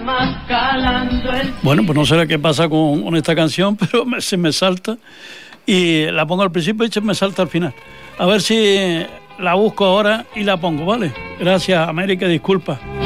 Bueno, pues no sé qué pasa con esta canción, pero se me salta y la pongo al principio y se me salta al final. A ver si la busco ahora y la pongo, ¿vale? Gracias, América, disculpa.